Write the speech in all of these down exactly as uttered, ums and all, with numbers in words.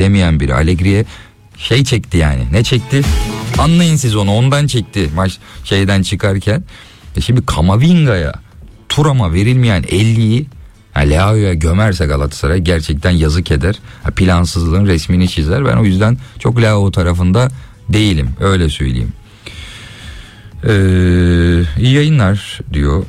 demeyen biri. Allegri'ye şey çekti yani. Ne çekti? Anlayın siz onu. Ondan çekti maç şeyden çıkarken. E şimdi Kamavinga'ya, Thuram'a verilmeyen elliyi Leao'ya gömerse Galatasaray gerçekten yazık eder. Plansızlığın resmini çizer. Ben o yüzden çok Leao tarafında değilim. Öyle söyleyeyim. Ee, iyi yayınlar diyor.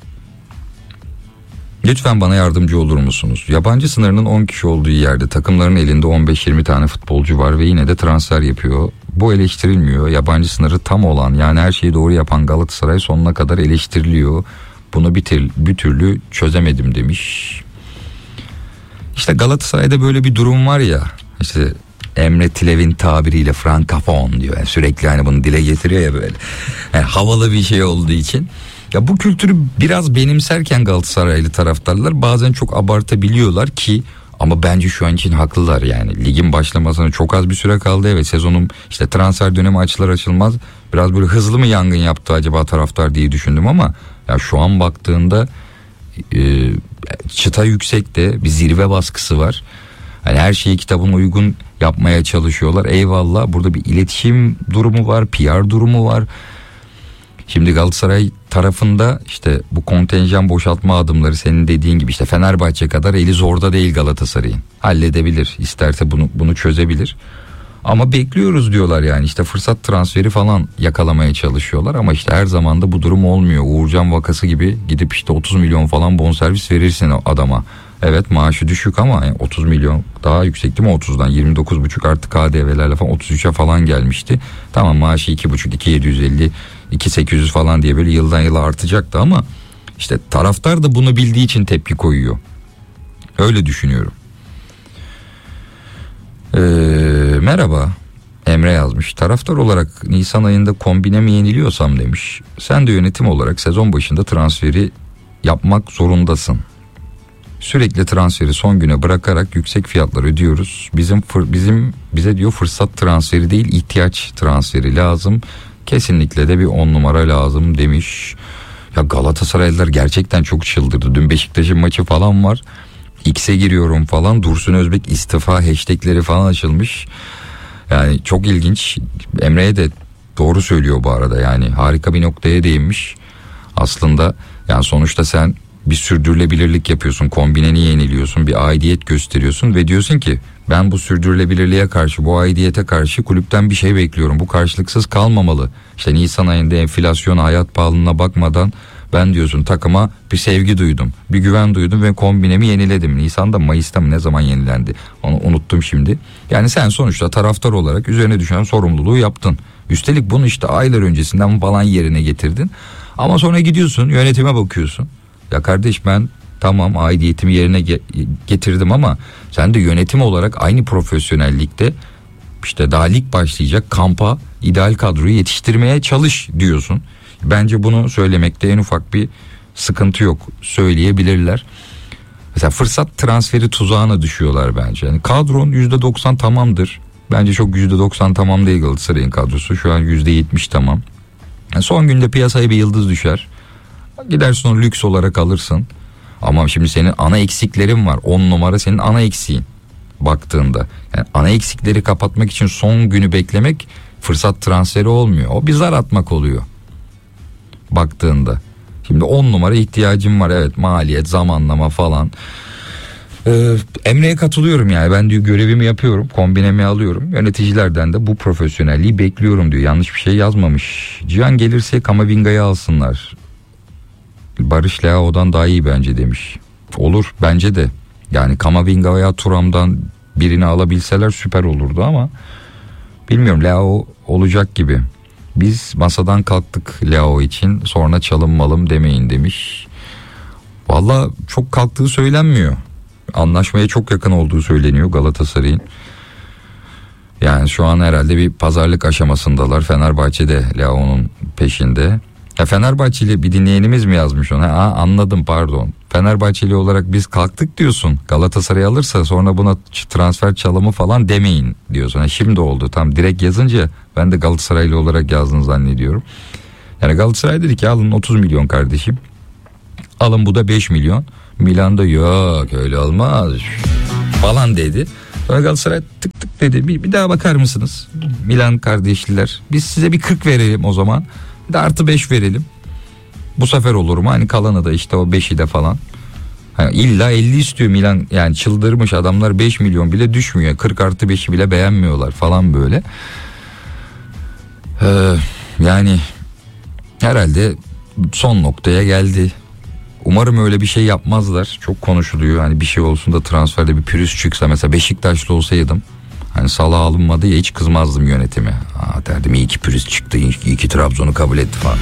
Lütfen bana yardımcı olur musunuz? Yabancı sınırının on kişi olduğu yerde takımların elinde on beş yirmi tane futbolcu var ve yine de transfer yapıyor. Bu eleştirilmiyor. Yabancı sınırı tam olan, yani her şeyi doğru yapan Galatasaray sonuna kadar eleştiriliyor. Bunu bir, tir, bir türlü çözemedim demiş. İşte Galatasaray'da böyle bir durum var ya. İşte Emre Tilev'in tabiriyle frankafon diyor. Yani sürekli hani bunu dile getiriyor ya böyle. Yani havalı bir şey olduğu için. Ya bu kültürü biraz benimserken Galatasaraylı taraftarlar bazen çok abartabiliyorlar ki, ama bence şu an için haklılar yani. Ligin başlamasına çok az bir süre kaldı. Evet, sezonun işte transfer dönemi açılır açılmaz biraz böyle hızlı mı yangın yaptı acaba taraftar diye düşündüm, ama ya şu an baktığında e, çıta yüksekte, bir zirve baskısı var. Yani her şeyi kitabına uygun yapmaya çalışıyorlar. Eyvallah, burada bir iletişim durumu var, P R durumu var. Şimdi Galatasaray tarafında işte bu kontenjan boşaltma adımları, senin dediğin gibi işte Fenerbahçe kadar eli zorda değil Galatasaray'ın. Halledebilir, isterse bunu bunu çözebilir. Ama bekliyoruz diyorlar yani, işte fırsat transferi falan yakalamaya çalışıyorlar, ama işte her zaman da bu durum olmuyor. Uğurcan vakası gibi gidip işte otuz milyon falan bonservis verirsin o adama. Evet, maaşı düşük ama yani otuz milyon daha yüksek değil mi, otuzdan yirmi dokuz buçuk artı K D V'lerle falan otuz üçe falan gelmişti. Tamam, maaşı iki buçuk iki yedi yüz elli iki sekiz yüz falan diye böyle yıldan yıla artacaktı, ama işte taraftar da bunu bildiği için tepki koyuyor. Öyle düşünüyorum. Ee, merhaba, Emre yazmış. Taraftar olarak Nisan ayında kombine mi yeniliyorsam demiş. Sen de yönetim olarak sezon başında transferi yapmak zorundasın. Sürekli transferi son güne bırakarak yüksek fiyatlar ödüyoruz. Bizim bizim bize diyor fırsat transferi değil, ihtiyaç transferi lazım. Kesinlikle de bir on numara lazım demiş. Ya Galatasaraylılar gerçekten çok çıldırdı. Dün Beşiktaş'ın maçı falan var. X'e giriyorum falan. Dursun Özbek istifa hashtagleri falan açılmış. Yani çok ilginç. Emre'ye de doğru söylüyor bu arada. Yani harika bir noktaya değinmiş. Aslında yani sonuçta sen bir sürdürülebilirlik yapıyorsun. Kombineni yeniliyorsun. Bir aidiyet gösteriyorsun ve diyorsun ki ben bu sürdürülebilirliğe karşı, bu aidiyete karşı kulüpten bir şey bekliyorum. Bu karşılıksız kalmamalı. İşte Nisan ayında enflasyona, hayat pahalılığına bakmadan ben diyorsun takıma bir sevgi duydum, bir güven duydum ve kombinemi yeniledim. Nisan'da, Mayıs'ta mı ne zaman yenilendi onu unuttum şimdi. Yani sen sonuçta taraftar olarak üzerine düşen sorumluluğu yaptın. Üstelik bunu işte aylar öncesinden falan yerine getirdin. Ama sonra gidiyorsun yönetime bakıyorsun. Ya kardeş, ben tamam aidiyetimi yerine ge- getirdim ama sen de yönetim olarak aynı profesyonellikte işte daha lig başlayacak kampa ideal kadroyu yetiştirmeye çalış diyorsun. Bence bunu söylemekte en ufak bir sıkıntı yok. Söyleyebilirler. Mesela fırsat transferi tuzağına düşüyorlar bence. Yani kadron yüzde doksan tamamdır. Bence çok yüzde doksan tamam değil Galatasaray'ın kadrosu. Şu an yüzde yetmiş tamam. Yani son günde piyasaya bir yıldız düşer. Gidersin onu lüks olarak alırsın. Ama şimdi senin ana eksiklerin var. on numara senin ana eksiğin baktığında. Yani ana eksikleri kapatmak için son günü beklemek fırsat transferi olmuyor. O bir zar atmak oluyor baktığında. Şimdi on numara ihtiyacım var. Evet, maliyet, zamanlama falan. Ee, Emre'ye katılıyorum yani. Ben diyor görevimi yapıyorum. Kombinemi alıyorum. Yöneticilerden de bu profesyonelliği bekliyorum diyor. Yanlış bir şey yazmamış. Cihan gelirse Kamavinga'yı alsınlar. Barış Leao'dan daha iyi bence demiş. Olur bence de. Yani Kamavinga veya Thuram'dan birini alabilseler süper olurdu ama bilmiyorum, Leao olacak gibi. Biz masadan kalktık Leao için, sonra çalınmalım demeyin demiş. Valla çok kalktığı söylenmiyor. Anlaşmaya çok yakın olduğu söyleniyor Galatasaray'ın. Yani şu an herhalde bir pazarlık aşamasındalar. Fenerbahçe'de Leao'nun peşinde. Ya Fenerbahçeli bir dinleyenimiz mi yazmış ona? Ha, anladım, pardon. Fenerbahçeli olarak biz kalktık diyorsun. Galatasaray alırsa sonra buna transfer çalımı falan demeyin diyorsun. Ha, şimdi oldu. Tam direkt yazınca ben de Galatasaraylı olarak yazdığını zannediyorum. Yani Galatasaray dedi ki alın otuz milyon kardeşim. Alın bu da beş milyon. Milan'da yok öyle olmaz falan dedi. Sonra Galatasaray tık tık dedi bir, bir daha bakar mısınız Milan kardeşliler, biz size bir kırk verelim o zaman, bir de artı beş verelim, bu sefer olur mu, hani kalanı da işte o beşi de falan. Yani illa elli istiyor Milan, yani çıldırmış adamlar, beş milyon bile düşmüyor, kırk artı beşi bile beğenmiyorlar falan böyle. Ee, yani herhalde son noktaya geldi. Umarım öyle bir şey yapmazlar. Çok konuşuluyor. Hani bir şey olsun da transferde bir pürüz çıksa, mesela Beşiktaşlı olsaydım, hani Salah alınmadı ya, hiç kızmazdım yönetime. Aa derdim, iyi ki pürüz çıktı, iyi ki Trabzon'u kabul etti falan.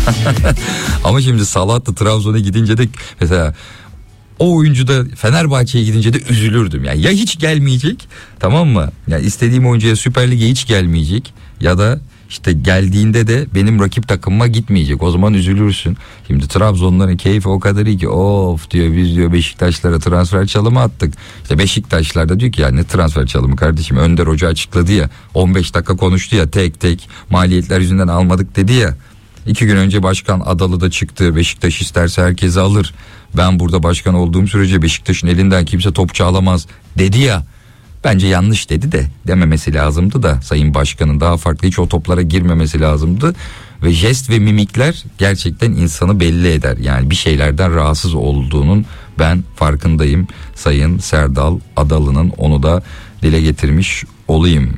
Ama şimdi Salah da Trabzon'a gidince de mesela o oyuncu da Fenerbahçe'ye gidince de üzülürdüm. Yani ya hiç gelmeyecek, tamam mı? Yani istediğim oyuncuya Süper Lig'e hiç gelmeyecek, ya da İşte geldiğinde de benim rakip takımıma gitmeyecek. O zaman üzülürsün. Şimdi Trabzonların keyfi o kadar iyi ki, of diyor, biz diyor Beşiktaşlara transfer çalımı attık. İşte Beşiktaşlar da diyor ki, ya ne transfer çalımı kardeşim, Önder Hoca açıkladı ya, on beş dakika konuştu ya, tek tek maliyetler yüzünden almadık dedi ya. İki gün önce Başkan Adalı da çıktı, Beşiktaş isterse herkesi alır, ben burada başkan olduğum sürece Beşiktaş'ın elinden kimse topçu alamaz dedi ya. Bence yanlış dedi de dememesi lazımdı da Sayın Başkan'ın, daha farklı hiç o toplara girmemesi lazımdı. Ve jest ve mimikler gerçekten insanı belli eder. Yani bir şeylerden rahatsız olduğunun ben farkındayım. Sayın Serdal Adalı'nın, onu da dile getirmiş olayım.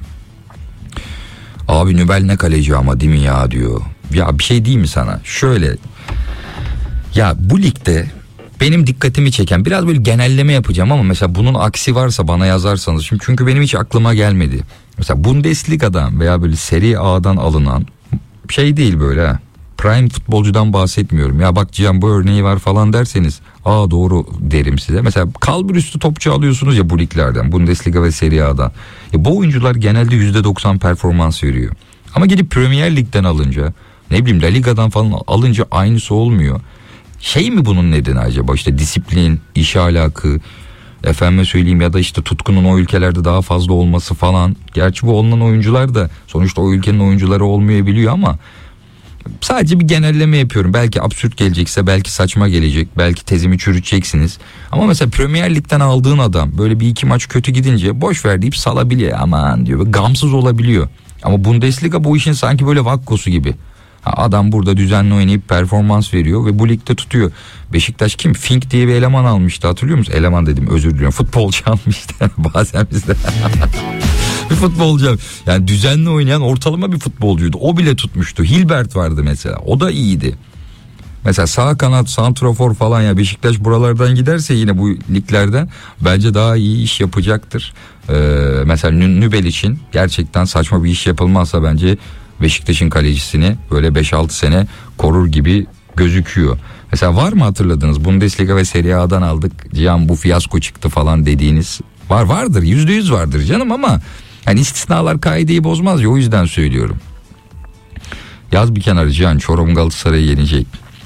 Abi Nübel ne kaleci ama değil mi ya diyor. Ya bir şey diyeyim mi sana? Şöyle, ya bu ligde benim dikkatimi çeken, biraz böyle genelleme yapacağım ama mesela bunun aksi varsa bana yazarsanız. Şimdi çünkü benim hiç aklıma gelmedi. Mesela Bundesliga'dan veya böyle Serie A'dan alınan şey değil böyle ha. Prime futbolcudan bahsetmiyorum. Ya bak Cihan bu örneği var falan derseniz, aa doğru derim size. Mesela kalbur üstü topçu alıyorsunuz ya bu liglerden, Bundesliga ve Serie A'dan. Ya bu oyuncular genelde yüzde doksan performans veriyor. Ama gidip Premier Lig'den alınca, ne bileyim La Liga'dan falan alınca aynısı olmuyor. Şey mi bunun nedeni acaba? İşte disiplin, iş ahlakı, efendime söyleyeyim, ya da işte tutkunun o ülkelerde daha fazla olması falan. Gerçi bu olunan oyuncular da sonuçta o ülkenin oyuncuları olmayabiliyor ama sadece bir genelleme yapıyorum. Belki absürt gelecekse, belki saçma gelecek, belki tezimi çürüteceksiniz. Ama mesela Premier Lig'den aldığın adam böyle bir iki maç kötü gidince boş ver deyip salabiliyor, aman diyor, gamsız olabiliyor. Ama Bundesliga bu işin sanki böyle vakkosu gibi. Adam burada düzenli oynayıp performans veriyor ve bu ligde tutuyor. Beşiktaş kim? Fink diye bir eleman almıştı, hatırlıyor musun? Eleman dedim, özür diliyorum. Futbolcu almıştı bazen bizde. Bir futbolcu, yani düzenli oynayan ortalama bir futbolcuydu. O bile tutmuştu. Hilbert vardı mesela. O da iyiydi. Mesela sağ kanat, santrafor falan, ya Beşiktaş buralardan giderse yine bu liglerden bence daha iyi iş yapacaktır. Ee, mesela Nübel için gerçekten saçma bir iş yapılmazsa bence Beşiktaş'ın kalecisini böyle beş altı sene korur gibi gözüküyor. Mesela var mı hatırladınız, Bundesliga ve Serie A'dan aldık Cihan bu fiyasko çıktı falan dediğiniz? Var, vardır, yüzde yüz vardır canım, ama yani istisnalar kaideyi bozmaz ya, o yüzden söylüyorum. Yaz bir kenara Cihan, Çorum Galatasaray'ı yenecek.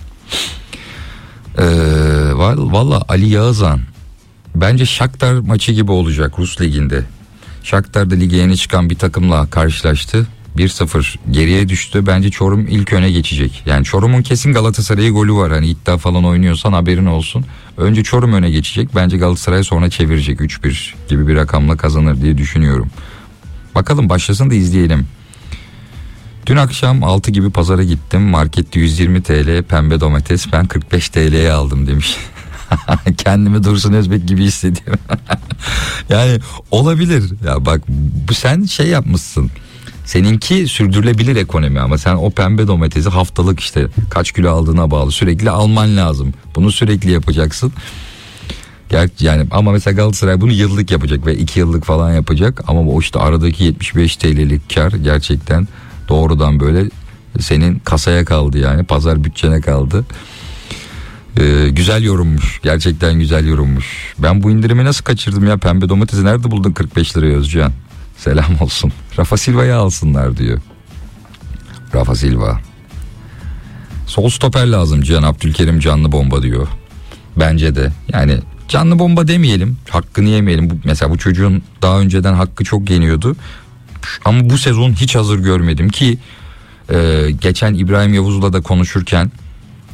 Ee, Valla Ali Yağızhan, bence Shakhtar maçı gibi olacak Rus liginde. Shakhtar da lige yeni çıkan bir takımla karşılaştı. bir sıfır geriye düştü. Bence Çorum ilk öne geçecek. Yani Çorum'un kesin Galatasaray'a golü var. Hani iddia falan oynuyorsan haberin olsun. Önce Çorum öne geçecek. Bence Galatasaray sonra çevirecek. üç bir gibi bir rakamla kazanır diye düşünüyorum. Bakalım, başlasın da izleyelim. Dün akşam altı gibi pazara gittim. Markette yüz yirmi TL pembe domates, ben kırk beş TL'ye aldım demiş. Kendimi Dursun Özbek gibi hissediyorum. Yani olabilir. Ya bak, bu sen şey yapmışsın. Seninki sürdürülebilir ekonomi, ama sen o pembe domatesi haftalık işte kaç kilo aldığına bağlı sürekli alman lazım. Bunu sürekli yapacaksın. Gerçi yani, ama mesela Galatasaray bunu yıllık yapacak ve iki yıllık falan yapacak. Ama o işte aradaki yetmiş beş TL'lik kar gerçekten doğrudan böyle senin kasaya kaldı, yani pazar bütçene kaldı. Ee, güzel yorummuş, gerçekten güzel yorummuş. Ben bu indirimi nasıl kaçırdım ya, pembe domatesi nerede buldun kırk beş liraya Özcan? Selam olsun. Rafa Silva'yı alsınlar diyor. Rafa Silva. Sol stoper lazım Cihan, Abdülkerim canlı bomba diyor. Bence de. Yani canlı bomba demeyelim, hakkını yemeyelim. Bu, mesela bu çocuğun daha önceden hakkı çok yeniyordu. Ama bu sezon hiç hazır görmedim ki e, geçen İbrahim Yavuz'la da konuşurken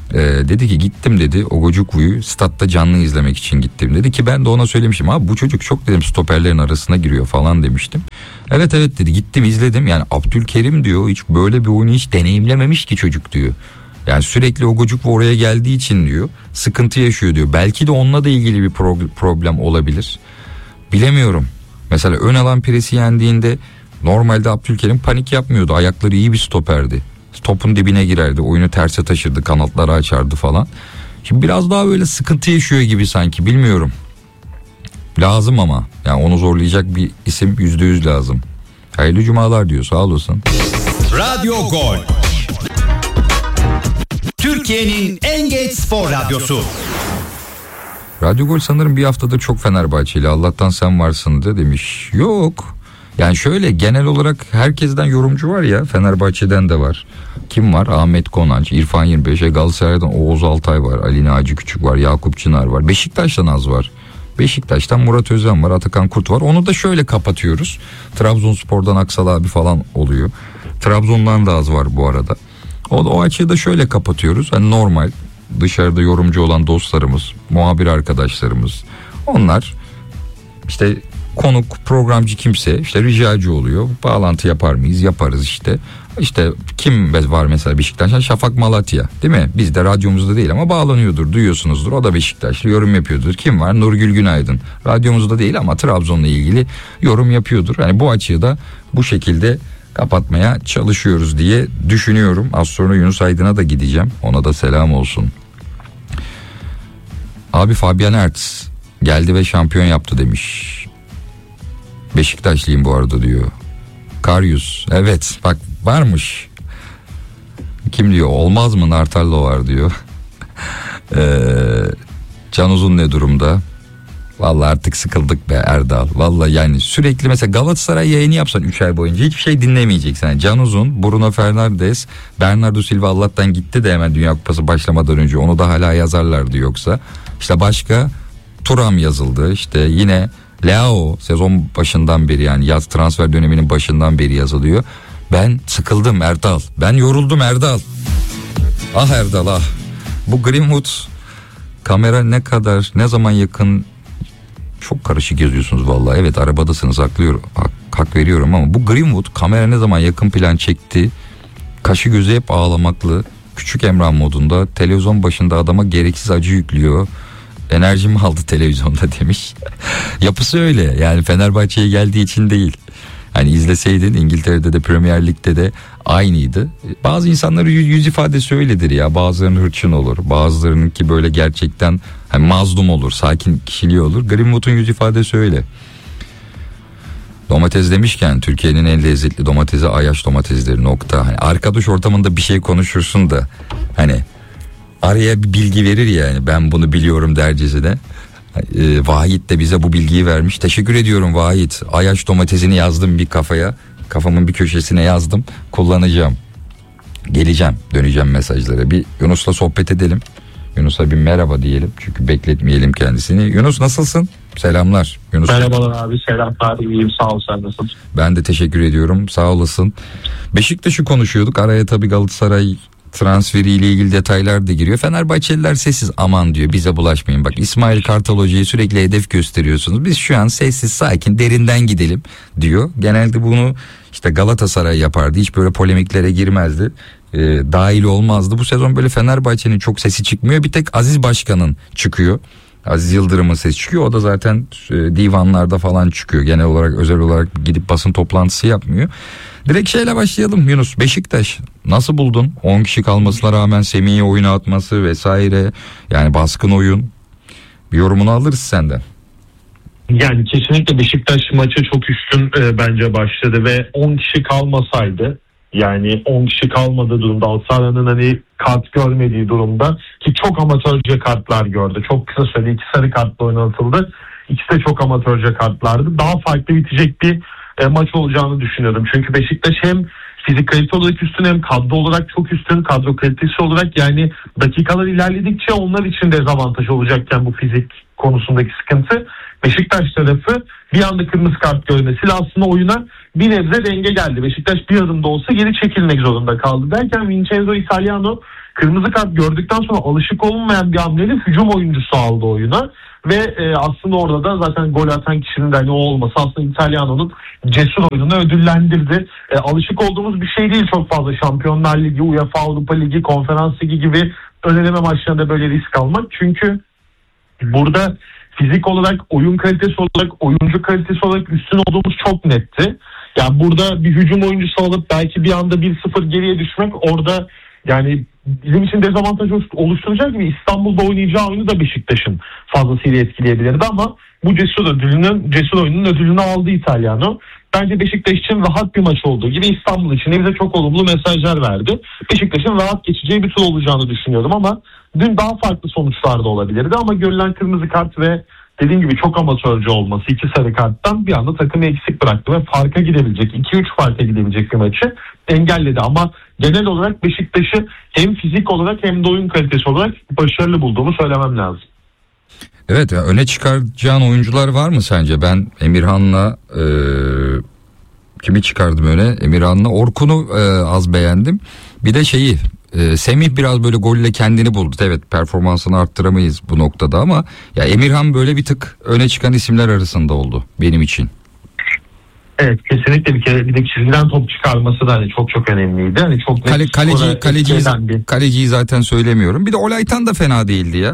Ee, dedi ki gittim dedi Ogojukvu'yu statta canlı izlemek için gittim dedi ki ben de ona söylemişim abi bu çocuk çok dedim stoperlerin arasına giriyor falan demiştim. Evet evet dedi gittim izledim yani Abdülkerim diyor hiç böyle bir oyunu hiç deneyimlememiş ki çocuk diyor. Yani sürekli Ogojukwu oraya geldiği için diyor sıkıntı yaşıyor diyor. Belki de onunla da ilgili bir pro- problem olabilir. Bilemiyorum. Mesela ön alan presi yendiğinde normalde Abdülkerim panik yapmıyordu. Ayakları iyi bir stoperdi. Topun dibine girerdi. Oyunu terse taşırdı. Kanatları açardı falan. Şimdi biraz daha böyle sıkıntı yaşıyor gibi sanki. Bilmiyorum. Lazım ama. Yani onu zorlayacak bir isim yüzde yüz lazım. Hayırlı cumalar diyor. Sağ olasın. Radyo Gol. Türkiye'nin en geç spor radyosu. Radyo Gol sanırım bir haftadır çok Fenerbahçeli. Allah'tan sen varsın da demiş. Yok. Yani şöyle genel olarak herkesten yorumcu var ya. Fenerbahçe'den de var. Kim var? Ahmet Konanç, İrfan yirmi beş, Galatasaray'dan Oğuz Altay var. Ali Naci Küçük var. Yakup Çınar var. Beşiktaş'tan az var. Beşiktaş'tan Murat Özen var. Atakan Kurt var. Onu da şöyle kapatıyoruz. Trabzonspor'dan Aksal abi falan oluyor. Trabzon'dan da az var bu arada. O, o açığı da şöyle kapatıyoruz. Yani normal dışarıda yorumcu olan dostlarımız, muhabir arkadaşlarımız. Onlar işte konuk, programcı kimse işte ricacı oluyor. Bağlantı yapar mıyız? Yaparız işte. İşte kim var mesela Beşiktaş'tan? Şafak Malatya değil mi? Biz de radyomuzda değil ama bağlanıyordur, duyuyorsunuzdur. O da Beşiktaşlı yorum yapıyordur. Kim var? Nurgül Günaydın. Radyomuzda değil ama Trabzon'la ilgili yorum yapıyordur. Yani bu açığı da bu şekilde kapatmaya çalışıyoruz diye düşünüyorum. Az sonra Yunus Aydın'a da gideceğim. Ona da selam olsun. Abi Fabian Ertz geldi ve şampiyon yaptı demiş. Beşiktaşlıyım bu arada diyor. Karyus. Evet bak varmış. Kim diyor? Olmaz mı? Nartallo var diyor. ee, Can Uzun ne durumda? Vallahi artık sıkıldık be Erdal. Vallahi yani sürekli mesela Galatasaray yayını yapsan üç ay boyunca hiçbir şey dinlemeyeceksin. Yani Can Uzun, Bruno Fernandes, Bernardo Silva Allah'tan gitti de hemen Dünya Kupası başlamadan önce onu da hala yazarlardı yoksa. İşte başka Thuram yazıldı. İşte yine Leao sezon başından beri yani yaz transfer döneminin başından beri yazılıyor. Ben sıkıldım Erdal. Ben yoruldum Erdal. Ah Erdal ah. Bu Greenwood kamera ne kadar ne zaman yakın çok karışık yazıyorsunuz vallahi. Evet arabadasınız haklıyorum, hak, hak veriyorum ama bu Greenwood kamera ne zaman yakın plan çekti. Kaşı gözü hep ağlamaklı. Küçük Emrah modunda televizyon başında adama gereksiz acı yüklüyor. Enerjimi aldı televizyonda demiş. Yapısı öyle yani Fenerbahçe'ye geldiği için değil. Hani izleseydin İngiltere'de de Premier Lig'de de aynıydı. Bazı insanların yüz ifadesi öyledir ya. Bazılarının hırçın olur. Bazılarının ki böyle gerçekten hani mazlum olur. Sakin kişiliği olur. Greenwood'un yüz ifadesi öyle. Domates demişken Türkiye'nin en lezzetli domatesi Ayaş domatesleri nokta. Hani arkadaş ortamında bir şey konuşursun da hani araya bir bilgi verir yani ben bunu biliyorum dercesine. E, Vahit de bize bu bilgiyi vermiş. Teşekkür ediyorum Vahit. Ayaş domatesini yazdım bir kafaya. Kafamın bir köşesine yazdım. Kullanacağım. Geleceğim. Döneceğim mesajlara. Bir Yunus'la sohbet edelim. Yunus'a bir merhaba diyelim. Çünkü bekletmeyelim kendisini. Yunus nasılsın? Selamlar. Yunus. Merhabalar abi. Selamlar. İyiyim. Sağ ol. Sen nasılsın? Ben de teşekkür ediyorum. Sağ olasın. Beşiktaş'ı konuşuyorduk. Araya tabii Galatasaray transferiyle ilgili detaylar da giriyor. Fenerbahçeliler sessiz aman diyor bize bulaşmayın. Bak İsmail Kartal Hoca'yı sürekli hedef gösteriyorsunuz. Biz şu an sessiz sakin derinden gidelim diyor. Genelde bunu işte Galatasaray yapardı. Hiç böyle polemiklere girmezdi. E, dahil olmazdı. Bu sezon böyle Fenerbahçe'nin çok sesi çıkmıyor. Bir tek Aziz Başkan'ın çıkıyor. Aziz Yıldırım'ın sesi çıkıyor. O da zaten e, divanlarda falan çıkıyor. Genel olarak özel olarak gidip basın toplantısı yapmıyor. Direkt şeyle başlayalım Yunus. Beşiktaş nasıl buldun? on kişi kalmasına rağmen Semih'i oyuna atması vesaire. Yani baskın oyun. Bir yorumunu alırız senden. Yani kesinlikle Beşiktaş maçı çok üstün e, bence başladı ve on kişi kalmasaydı yani on kişi kalmadığı durumda Alsara'nın hani kart görmediği durumda ki çok amatörce kartlar gördü. Çok kısa sürede iki sarı kartla oynatıldı. İkisi de çok amatörce kartlardı. Daha farklı bitecek bir e, maç olacağını düşünüyordum. Çünkü Beşiktaş hem fizik kalite olarak üstün hem kadro olarak çok üstün. Kadro kalitesi olarak yani dakikalar ilerledikçe onlar için dezavantaj olacakken bu fizik konusundaki sıkıntı. Beşiktaş tarafı bir anda kırmızı kart görmesiyle aslında oyuna bir nebze denge geldi. Beşiktaş bir adım da olsa geri çekilmek zorunda kaldı derken Vincenzo Italiano kırmızı kart gördükten sonra alışık olunmayan bir hamleyle hücum oyuncusu aldı oyuna. Ve e, aslında orada da zaten gol atan kişinin de hani o olması aslında İtalyano'nun cesur oyununu ödüllendirdi. E, alışık olduğumuz bir şey değil çok fazla. Şampiyonlar Ligi, UEFA Avrupa Ligi, Konferans Ligi gibi ön eleme maçlarında böyle risk almak. Çünkü burada fizik olarak, oyun kalitesi olarak, oyuncu kalitesi olarak üstün olduğumuz çok netti. Yani burada bir hücum oyuncusu alıp belki bir anda bir sıfır geriye düşmek orada yani bizim için dezavantaj oluşturacak gibi İstanbul'da oynayacağı oyunu da Beşiktaş'ın fazlasıyla etkileyebilirdi ama bu cesur ödülünün, cesur oyunun ödülünü aldı İtalyano. Bence Beşiktaş için rahat bir maç olduğu gibi İstanbul için de bize çok olumlu mesajlar verdi. Beşiktaş'ın rahat geçeceği bir tur olacağını düşünüyordum ama dün daha farklı sonuçlar da olabilirdi ama görülen kırmızı kart ve dediğim gibi çok amatörce olması iki sarı karttan bir anda takımı eksik bıraktı ve farka gidebilecek, iki üç farka gidebilecek bir maçı engelledi. Ama genel olarak Beşiktaş'ı hem fizik olarak hem de oyun kalitesi olarak başarılı bulduğumu söylemem lazım. Evet, yani öne çıkaracağın oyuncular var mı sence? Ben Emirhan'la e, kimi çıkardım öne? Emirhan'la Orkun'u e, az beğendim. Bir de şeyi e, Semih biraz böyle golle kendini buldu. Evet, performansını arttıramayız bu noktada ama ya Emirhan böyle bir tık öne çıkan isimler arasında oldu benim için. Evet, kesinlikle bir kere bir de çizgiden top çıkarması da hani çok çok önemliydi. Hani çok Kale, kaleci kaleciyi, kaleciyi zaten söylemiyorum. Bir de Olaytan da fena değildi ya.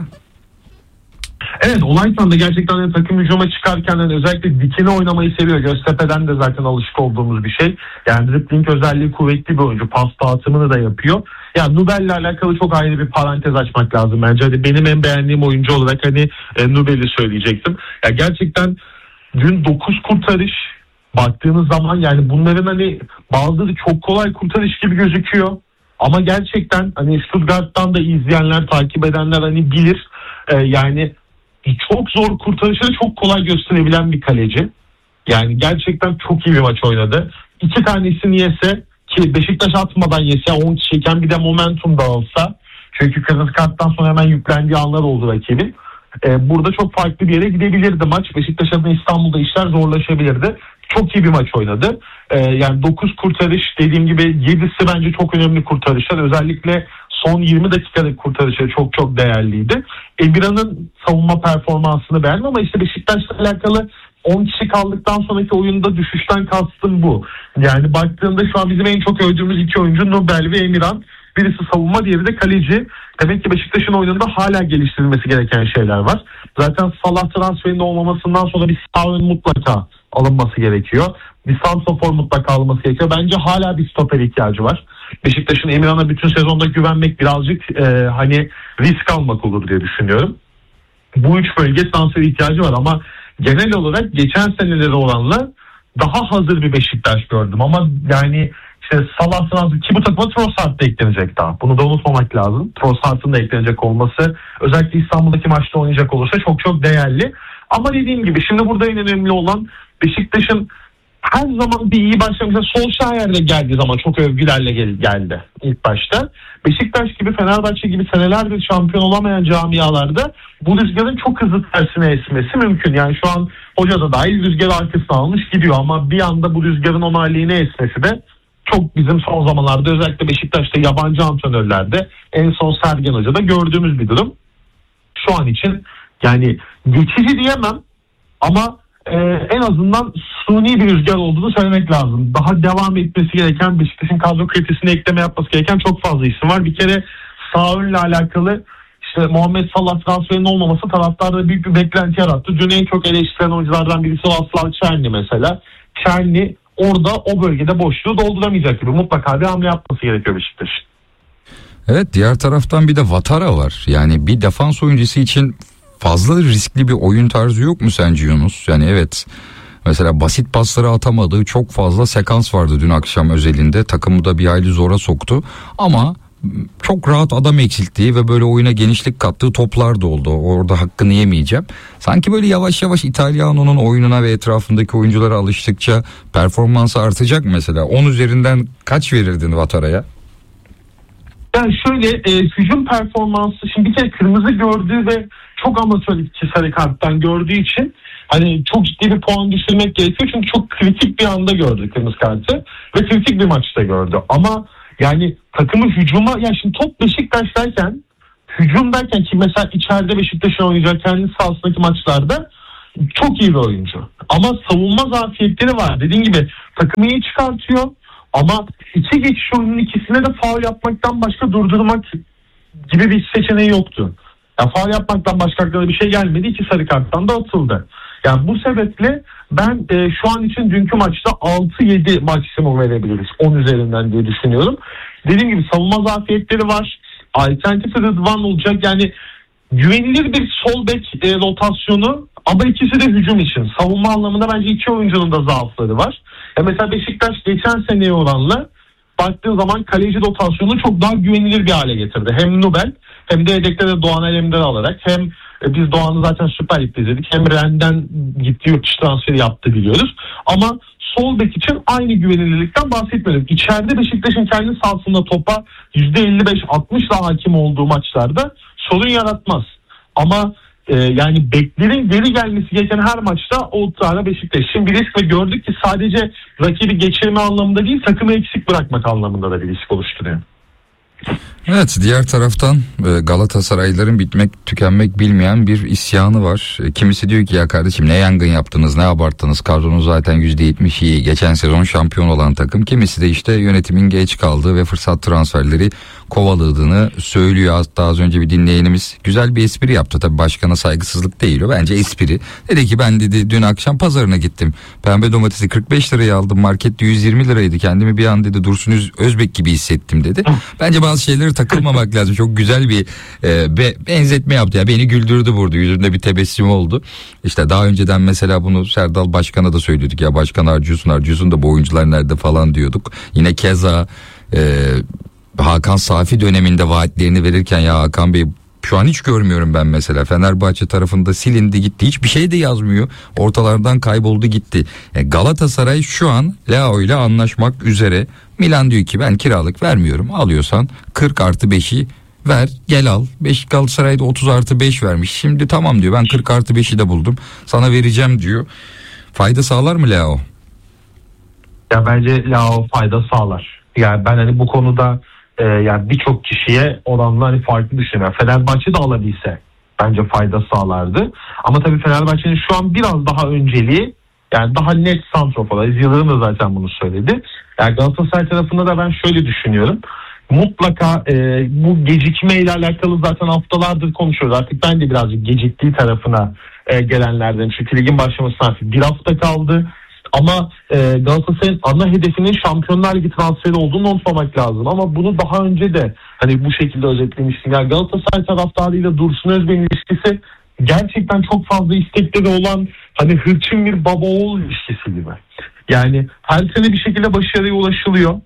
Evet, Olaytan da gerçekten hani takım hücuma çıkarken hani özellikle dikine oynamayı seviyor. Göztepe'den de zaten alışık olduğumuz bir şey. Yani dribbling özelliği kuvvetli bir oyuncu. Pas dağıtımını da yapıyor. Yani Nubel'le alakalı çok ayrı bir parantez açmak lazım bence. Hani benim en beğendiğim oyuncu olarak hani e, Nubel'i söyleyecektim. Ya gerçekten dün dokuz kurtarış baktığınız zaman yani bunların hani bazıları çok kolay kurtarış gibi gözüküyor. Ama gerçekten hani Stuttgart'tan da izleyenler, takip edenler hani bilir. E, yani çok zor kurtarışları çok kolay gösterebilen bir kaleci. Yani gerçekten çok iyi bir maç oynadı. İki tanesini yese ki Beşiktaş atmadan yese on kişiyken bir de momentum dağılsa. Çünkü kırmızı karttan sonra hemen yüklendiği anlar oldu rakibin. Ee, burada çok farklı bir yere gidebilirdi maç. Beşiktaş adına İstanbul'da işler zorlaşabilirdi. Çok iyi bir maç oynadı. Ee, yani dokuz kurtarış dediğim gibi yedisi bence çok önemli kurtarışlar. Özellikle son yirmi dakikadaki kurtarışı çok çok değerliydi. Emirhan'ın savunma performansını beğendim ama işte Beşiktaş'la alakalı on kişi kaldıktan sonraki oyunda düşüşten kastım bu. Yani baktığında şu an bizim en çok övdüğümüz iki oyuncu Nubel ve Emirhan. Birisi savunma, diğeri de kaleci. Demek ki Beşiktaş'ın oyununda hala geliştirilmesi gereken şeyler var. Zaten Salah transferinin olmamasından sonra bir sağ ön mutlaka alınması gerekiyor. Bir santrafor mutlaka alınması gerekiyor. Bence hala bir stoper ihtiyacı var. Beşiktaş'ın Emirhan'a bütün sezonda güvenmek birazcık e, hani risk almak olur diye düşünüyorum. Bu üç bölge transfer ihtiyacı var ama genel olarak geçen senelere oranla daha hazır bir Beşiktaş gördüm. Ama yani işte Salah transfer ki bu takıma Trossard da eklenecek daha. Bunu da unutmamak lazım. Trossard'ın da eklenecek olması özellikle İstanbul'daki maçta oynayacak olursa çok çok değerli. Ama dediğim gibi şimdi burada en önemli olan Beşiktaş'ın her zaman bir iyi başlamışsa Solskjaer'de geldiği zaman çok övgülerle gel- geldi ilk başta. Beşiktaş gibi, Fenerbahçe gibi senelerdir şampiyon olamayan camialarda bu rüzgarın çok hızlı tersine esmesi mümkün. Yani şu an hoca da dahil rüzgarı arkasına almış gidiyor ama bir anda bu rüzgarın ona aleyhine esmesi de çok bizim son zamanlarda özellikle Beşiktaş'ta yabancı antrenörlerde en son Sergen Hoca'da gördüğümüz bir durum. Şu an için yani geçici diyemem ama Ee, en azından suni bir rüzgar olduğunu söylemek lazım. Daha devam etmesi gereken Beşiktaş'ın kadro kalitesine ekleme yapması gereken çok fazla isim var. Bir kere sağ önle alakalı işte Muhammed Salah transferinin olmaması taraftarda büyük bir beklenti yarattı. Dün en çok eleştirilen oyunculardan birisi Vaslav Çerni mesela. Çerni orada o bölgede boşluğu dolduramayacak gibi mutlaka bir hamle yapması gerekiyor Beşiktaş'ın. Evet, diğer taraftan bir de Vatara var. Yani bir defans oyuncusu için fazla riskli bir oyun tarzı yok mu sence Yunus? Yani evet, mesela basit pasları atamadığı çok fazla sekans vardı dün akşam özelinde. Takımı da bir hayli zora soktu. Ama çok rahat adam eksilttiği ve böyle oyuna genişlik kattığı toplar da oldu. Orada hakkını yemeyeceğim. Sanki böyle yavaş yavaş İtalyano'nun oyununa ve etrafındaki oyunculara alıştıkça performansı artacak mesela. on üzerinden kaç verirdin Vatara'ya? Yani şöyle e, hücum performansı şimdi bir kere kırmızı gördüğü ve çok amatör iki sarı karttan gördüğü için hani çok ciddi bir puan düşürmek gerekiyor. Çünkü çok kritik bir anda gördü kırmızı kartı ve kritik bir maçta gördü. Ama Yani takımı hücuma, yani şimdi top Beşiktaş'tayken, hücumdayken ki mesela içeride Beşiktaş'ın oynayacağı kendi sahasındaki maçlarda çok iyi bir oyuncu. Ama savunma zafiyetleri var. Dediğin gibi takımı iyi çıkartıyor ama iki geçiş oyunun ikisine de faul yapmaktan başka durdurmak gibi bir seçeneği yoktu. Ya faul yapmaktan başka aklına bir şey gelmedi. İki sarı karttan da atıldı. Yani bu sebeple ben e, şu an için dünkü maçta altı yedi maksimum verebiliriz. on üzerinden diye düşünüyorum. Dediğim gibi savunma zafiyetleri var. Alternatifi Rıdvan olacak. Yani güvenilir bir sol bek e, rotasyonu ama ikisi de hücum için. Savunma anlamında bence iki oyuncunun da zaafları var. Ya mesela Beşiktaş geçen seneye oranla baktığın zaman kaleci rotasyonu çok daha güvenilir bir hale getirdi. Hem Nubel hem de yedekte de Doğan Elemdar alarak, hem e, biz Doğan'ı zaten Süper Lig'de izledik, hem Rennes'den gitti yurt dışı transferi yaptı biliyoruz. Ama sol bek için aynı güvenilirlikten bahsetmiyorum. İçeride Beşiktaş'ın kendi sahasında topa yüzde elli beş altmışla hakim olduğu maçlarda sorun yaratmaz. Ama e, yani beklerin geri gelmesi gereken her maçta o tane Beşiktaş için bir risk ve gördük ki sadece rakibi geçirme anlamında değil, takımı eksik bırakmak anlamında da bir risk oluşturuyor. Evet, diğer taraftan Galatasaraylıların bitmek tükenmek bilmeyen bir isyanı var. Kimisi diyor ki ya kardeşim ne yangın yaptınız, ne abarttınız, kadronun zaten yüzde yetmiş iyi, geçen sezon şampiyon olan takım. Kimisi de işte yönetimin geç kaldığı ve fırsat transferleri kovaladığını söylüyor. Hatta az önce bir dinleyenimiz güzel bir espri yaptı. Tabii başkana saygısızlık değil o, bence espri. Dedi ki ben dedi dün akşam pazarına gittim. Pembe domatesi kırk beş liraya aldım, markette yüz yirmi liraydı. Kendimi bir an dedi Dursun Özbek gibi hissettim dedi. Bence bazı şeyleri takılmamak lazım. Çok güzel bir e, be, benzetme yaptı. Ya beni güldürdü burada. Yüzünde bir tebessüm oldu. İşte daha önceden mesela bunu Serdal Başkan'a da söylüyorduk. Ya başkan harcıyorsun harcıyorsun da bu oyuncular nerede falan diyorduk. Yine keza e, Hakan Safi döneminde vaatlerini verirken ya Hakan Bey şu an hiç görmüyorum ben mesela. Fenerbahçe tarafında silindi gitti. Hiçbir şey de yazmıyor. Ortalardan kayboldu gitti. Yani Galatasaray şu an Leao ile anlaşmak üzere. Milan diyor ki ben kiralık vermiyorum. Alıyorsan kırk artı beşi ver gel al. beş Galatasaray'da otuz artı beş vermiş. Şimdi tamam diyor ben kırk artı beşi de buldum. Sana vereceğim diyor. Fayda sağlar mı Leao? Ya bence Leao fayda sağlar. Yani ben hani bu konuda e, yani birçok kişiye oranla hani farklı düşünüyorum. Fenerbahçe de alabilse bence fayda sağlardı. Ama tabii Fenerbahçe'nin şu an biraz daha önceliği yani daha net santrofor. Yıldırım da zaten bunu söyledi. Yani Galatasaray tarafında da ben şöyle düşünüyorum. Mutlaka e, bu gecikmeyle alakalı zaten haftalardır konuşuyoruz. Artık ben de birazcık geciktiği tarafına e, gelenlerden. Çünkü ligin başlamasına artık bir hafta kaldı. Ama e, Galatasaray'ın ana hedefinin Şampiyonlar Ligi transferi olduğunu unutmamak lazım. Ama bunu daha önce de hani bu şekilde özetlemiştim. Yani Galatasaray taraftarıyla Dursun Özbek'in ilişkisi gerçekten çok fazla istekleri olan hani hırçın bir baba oğul ilişkisi gibi. Yani her sene bir şekilde başarıya ulaşılıyor.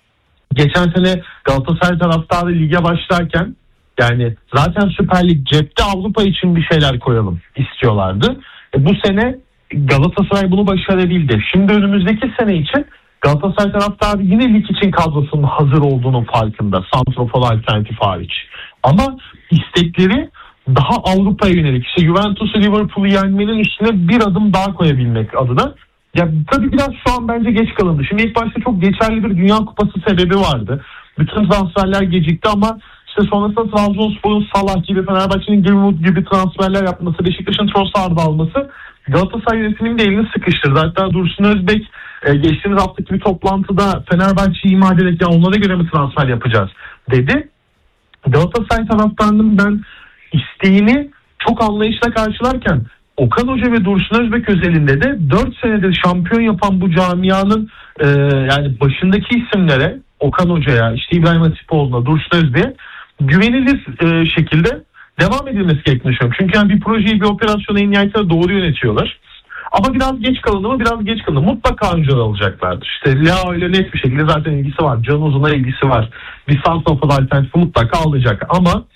Geçen sene Galatasaray taraftarı lige başlarken yani zaten Süper Lig cepte, Avrupa için bir şeyler koyalım istiyorlardı. E bu sene Galatasaray bunu başarabildi. Şimdi önümüzdeki sene için Galatasaray taraftarı yine lig için kadrosunun hazır olduğunun farkında. Santrofor alternatif hariç. Ama istekleri daha Avrupa'ya yönelik. İşte Juventus'u, Liverpool'u yenmenin üstüne bir adım daha koyabilmek adına. Ya tabii biraz şu an bence geç kalındı. Şimdi ilk başta çok geçerli bir Dünya Kupası sebebi vardı. Bütün transferler gecikti ama işte sonrasında Trabzonspor'un Salah gibi, Fenerbahçe'nin Greenwood gibi transferler yapması, Beşiktaş'ın Trossard'ı alması Galatasaray yönetiminin de elini sıkıştırdı. Hatta Dursun Özbek e, geçtiğimiz haftaki bir toplantıda Fenerbahçe'yi ima ederek ya onlara göre mi transfer yapacağız dedi. Galatasaray taraftarının ben isteğini çok anlayışla karşılarken Okan Hoca ve Dursun Özbek özelinde de dört senedir şampiyon yapan bu camianın e, yani başındaki isimlere, Okan Hoca'ya, işte İbrahim Hatipoğlu'na, Dursun Özbek'e güvenilir e, şekilde devam edilmesi gerektiğini düşünüyorum. Çünkü yani bir projeyi, bir operasyonu en nihayetinde doğru yönetiyorlar. Ama biraz geç kalındı mı? Biraz geç kalındı. Mutlaka önceden alacaklardır. İşte Leao ile net bir şekilde zaten ilgisi var. Can Uzun'a ilgisi var. Bir santrafor alternatifi mutlaka alacak. Ama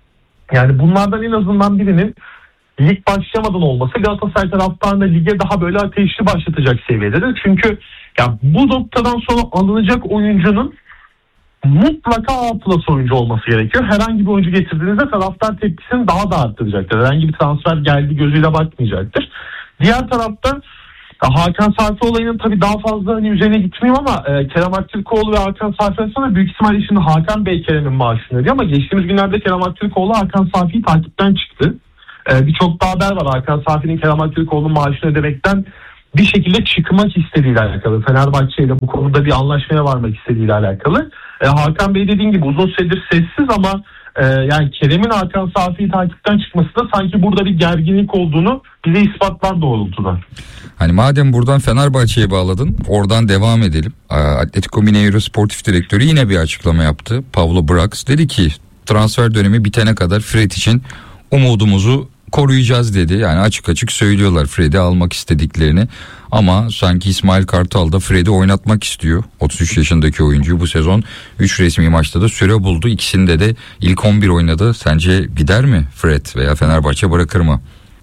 yani bunlardan en azından birinin lig başlamadan olması Galatasaray taraftarına lige daha böyle ateşli başlatacak seviyededir. Çünkü ya bu noktadan sonra alınacak oyuncunun mutlaka A plus oyuncu olması gerekiyor. Herhangi bir oyuncu getirdiğinizde taraftar tepkisini daha da arttıracaktır. Herhangi bir transfer geldi gözüyle bakmayacaktır. Diğer tarafta Ya Hakan Safi olayının tabii daha fazla hani üzerine gitmeyeyim ama e, Kerem Aktürkoğlu ve Hakan Safi arasında büyük ihtimalle şimdi Hakan Bey Kerem'in maaşını ödüyor ama geçtiğimiz günlerde Kerem Aktürkoğlu Hakan Safi'yi takipten çıktı. E, Birçok da haber var Hakan Safi'nin Kerem Aktürkoğlu'nun maaşını ödemekten bir şekilde çıkmak istediğiyle alakalı. Fenerbahçe ile bu konuda bir anlaşmaya varmak istediğiyle alakalı. E, Hakan Bey dediğin gibi uzun süredir sessiz ama e, yani Kerem'in Hakan Safi'yi takipten çıkması da sanki burada bir gerginlik olduğunu bize ispatlar doğrultuda. Hani madem buradan Fenerbahçe'ye bağladın, oradan devam edelim. Atletico Mineiro Sportif Direktörü yine bir açıklama yaptı. Pablo Brax dedi ki transfer dönemi bitene kadar Fred için umudumuzu koruyacağız dedi. Yani açık açık söylüyorlar Fred'i almak istediklerini. Ama sanki İsmail Kartal da Fred'i oynatmak istiyor. otuz üç yaşındaki oyuncuyu bu sezon üç resmi maçta da süre buldu. İkisinde de ilk on bir oynadı. Sence gider mi Fred veya Fenerbahçe bırakır mı?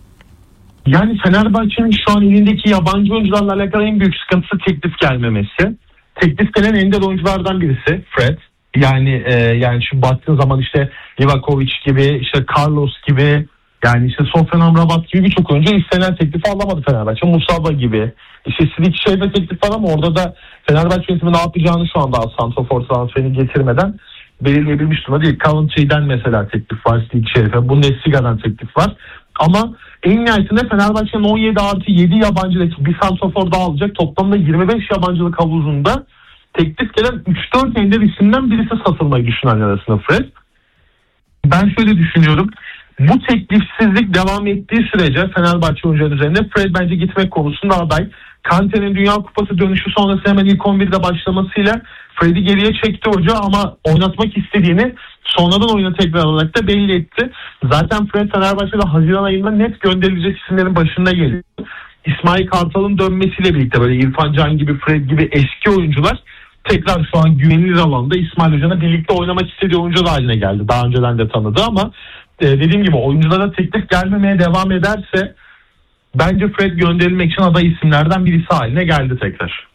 Yani Fenerbahçe'nin şu an elindeki yabancı oyuncularla alakalı en büyük sıkıntısı teklif gelmemesi. Teklif gelen ender oyunculardan birisi Fred. Yani e, yani şu baktığın zaman işte Livakovic gibi, işte Carlos gibi, yani işte Sofyan Amrabat gibi birçok oyuncu istenen teklifi alamadı Fenerbahçe. Musaba gibi. İşte Sidik şeyde teklif var ama orada da Fenerbahçe yönetimi ne yapacağını şu anda santrafor transferini getirmeden belirleyebilmiş durumda değil. Coventry'den mesela teklif var, Sidik Şerif'e. Bundesliga'dan teklif var. Ama en nihayetinde Fenerbahçe'nin on yedi artı yedi yabancılık bir santrafor daha alacak. Toplamda yirmi beş yabancılık havuzunda teklif gelen üç dört ender isimden birisi satılmayı düşünenler arasında Fred. Ben şöyle düşünüyorum. Bu teklifsizlik devam ettiği sürece Fenerbahçe oyuncuları üzerinde Fred bence gitmek konusunda aday. Kante'nin Dünya Kupası dönüşü sonrası hemen ilk on birde başlamasıyla Fred'i geriye çekti hoca ama oynatmak istediğini sonradan oyuna tekrar olarak da belli etti. Zaten Fred Fenerbahçe'de Haziran ayında net gönderilecek isimlerin başında geliyor. İsmail Kartal'ın dönmesiyle birlikte böyle İrfan Can gibi, Fred gibi eski oyuncular tekrar şu an güvenilir alanda İsmail Hoca'nın birlikte oynamak istediği oyuncu haline geldi. Daha önceden de tanıdı ama e, dediğim gibi oyunculara teklif gelmemeye devam ederse bence Fred gönderilmek için aday isimlerden birisi haline geldi tekrar.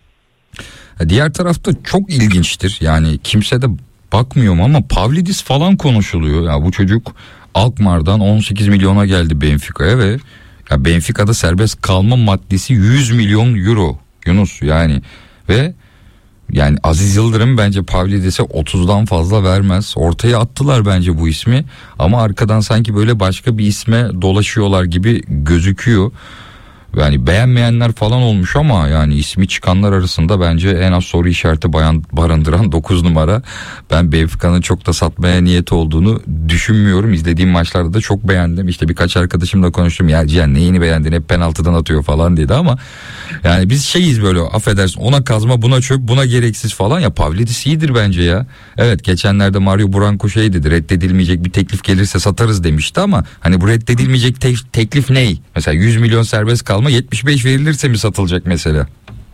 Diğer tarafta çok ilginçtir. Yani kimse de bakmıyor ama Pavlidis falan konuşuluyor. Ya bu çocuk Alkmaar'dan on sekiz milyona geldi Benfica'ya ve ya Benfica'da serbest kalma maddesi yüz milyon euro Yunus yani ve yani Aziz Yıldırım bence Pavlidis'e otuzdan fazla vermez. Ortaya attılar bence bu ismi ama arkadan sanki böyle başka bir isme dolaşıyorlar gibi gözüküyor. Yani beğenmeyenler falan olmuş ama yani ismi çıkanlar arasında bence en az soru işareti bayan barındıran dokuz numara. Ben Benfica'nın çok da satmaya niyeti olduğunu düşünmüyorum. İzlediğim maçlarda da çok beğendim. İşte birkaç arkadaşımla konuştum. Ya Cihan neyini beğendin, hep penaltıdan atıyor falan dedi ama yani biz şeyiz böyle, affedersin, ona kazma buna çöp buna gereksiz falan. Ya Pavlidis iyidir bence ya. Evet, geçenlerde Mario Branco şey dedi, reddedilmeyecek bir teklif gelirse satarız demişti ama hani bu reddedilmeyecek te- teklif ney? Mesela yüz milyon serbest kalma, yetmiş beş verilirse mi satılacak mesela?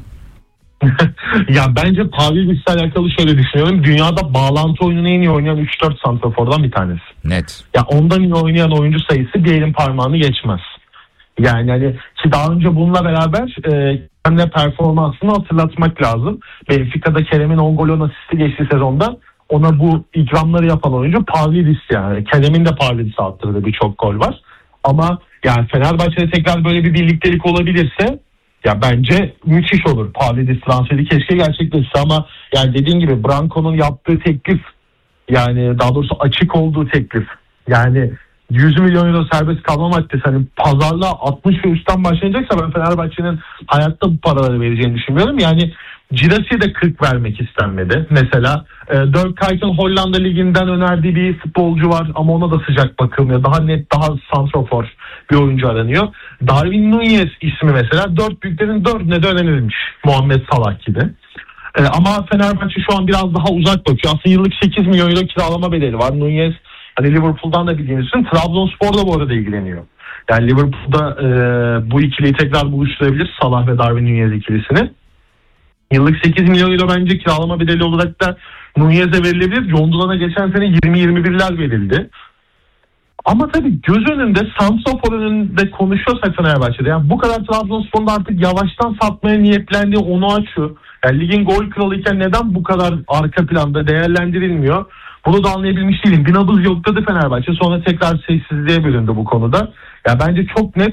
Ya bence Pavlidis'le alakalı şöyle düşünüyorum. Dünyada bağlantı oyununu en iyi oynayan üç dört santrafordan bir tanesi. Net. Ya ondan iyi oynayan oyuncu sayısı bir elin parmağını geçmez. Yani hani ki daha önce bununla beraber e, kendi performansını hatırlatmak lazım. Benfica'da Kerem'in on gol on asisti geçtiği sezonda ona bu ikramları yapan oyuncu Pavlidis yani. Kerem'in de Pavlidis'e attırdığı birçok gol var. Ama yani Fenerbahçe'de tekrar böyle bir birliktelik olabilirse ya bence müthiş olur. Pavlidis transferi keşke gerçekleşse ama yani dediğin gibi Branco'nun yaptığı teklif, yani daha doğrusu açık olduğu teklif, yani yüz milyon euro serbest kalma maddesi, hani pazarlığa altmış ve üstten başlayacaksa ben Fenerbahçe'nin hayatta bu paraları vereceğini düşünmüyorum. Yani Girasi'ye de kırk vermek istenmedi. Mesela e, Dirk Kuyt'ın Hollanda Ligi'nden önerdiği bir futbolcu var ama ona da sıcak bakılmıyor. Daha net, daha santrafor bir oyuncu aranıyor. Darwin Núñez ismi mesela dört büyüklerin dördüne de önerilmiş. Muhammed Salah gibi. E, ama Fenerbahçe şu an biraz daha uzak bakıyor. Aslında yıllık sekiz milyon euro kiralama bedeli var. Núñez hani Liverpool'dan da bildiğiniz için Trabzonspor da bu arada ilgileniyor. Yani Liverpool'da e, bu ikiliyi tekrar buluşturabilir, Salah ve Darwin Núñez ikilisini. Yıllık sekiz milyon euro bence kiralama bedeli olarak da Núñez'e verilebilir. John Duran'a geçen sene yirmi yirmi birler verildi. Ama tabii göz önünde, santrafor önünde konuşuyorsak Fenerbahçe'de, yani bu kadar Trabzonspor'un artık yavaştan satmaya niyetlendiği onu açıyor. Yani ligin gol kralıyken neden bu kadar arka planda değerlendirilmiyor? Bunu da anlayabilmiş değilim. Bir nabız yokladı Fenerbahçe, sonra tekrar sessizliğe büründü bu konuda. Ya bence çok net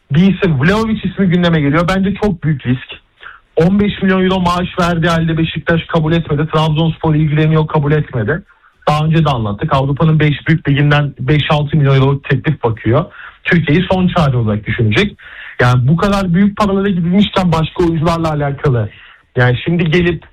bir isim Vlahovic ismi gündeme geliyor. Bence çok büyük risk. on beş milyon euro maaş verdiği halde Beşiktaş kabul etmedi. Trabzonspor ilgileniyor, kabul etmedi. Daha önce de anlattık. Avrupa'nın beş büyük liginden beş altı milyon euro teklif bakıyor. Türkiye'yi son çare olarak düşünecek. Yani bu kadar büyük paralara gidilmişken başka oyuncularla alakalı. Yani şimdi gelip